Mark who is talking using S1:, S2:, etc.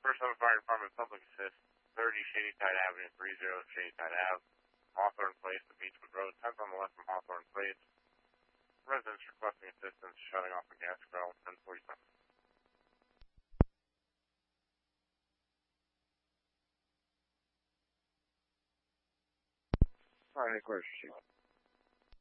S1: First on the fire department, public assist, 30 Shady Tide Avenue, 30 Shady Tide Ave, Hawthorne Place, the Beechwood Road, 10th on the left from Hawthorne Place. Residents requesting assistance, shutting off the gas grill, 1047.
S2: All right, question.